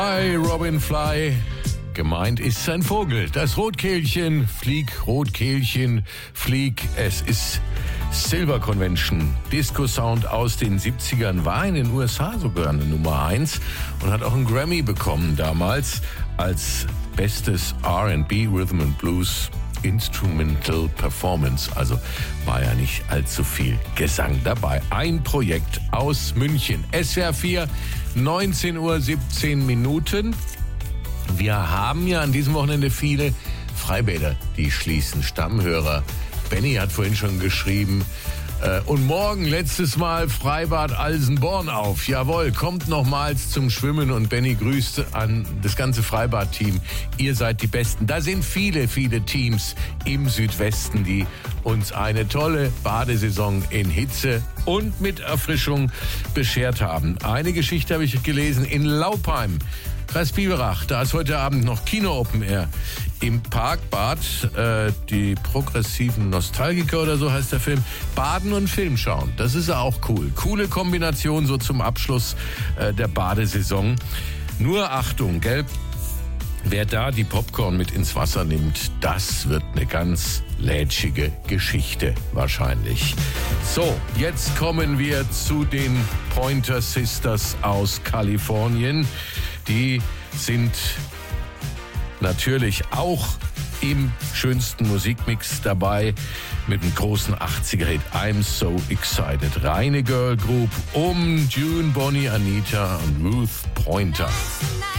Hi, Robin Fly. Gemeint ist ein Vogel. Das Rotkehlchen, flieg, Rotkehlchen, flieg. Es ist Silver Convention. Disco-Sound aus den 70ern, war in den USA sogar eine Nummer 1 und hat auch einen Grammy bekommen damals als bestes R&B, Rhythm and Blues Instrumental Performance. Also war ja nicht allzu viel Gesang dabei. Ein Projekt aus München. SWR 4, 19:17 Uhr. Wir haben ja an diesem Wochenende viele Freibäder, die schließen. Stammhörer Benny hat vorhin schon geschrieben, und morgen letztes Mal Freibad Alsenborn auf. Jawohl, kommt nochmals zum Schwimmen und Benny grüßt an das ganze Freibad-Team. Ihr seid die Besten. Da sind viele, viele Teams im Südwesten, die uns eine tolle Badesaison in Hitze und mit Erfrischung beschert haben. Eine Geschichte habe ich gelesen in Laupheim. Kreis Biberach, da ist heute Abend noch Kino Open Air im Parkbad, die progressiven Nostalgiker oder so heißt der Film, baden und Film schauen. Das ist ja auch cool. Coole Kombination so zum Abschluss der Badesaison. Nur Achtung, gell? Wer da die Popcorn mit ins Wasser nimmt, das wird eine ganz lätschige Geschichte wahrscheinlich. So, jetzt kommen wir zu den Pointer Sisters aus Kalifornien. Die sind natürlich auch im schönsten Musikmix dabei mit einem großen 80er-Hit I'm So Excited. Reine Girl Group um June, Bonnie, Anita und Ruth Pointer.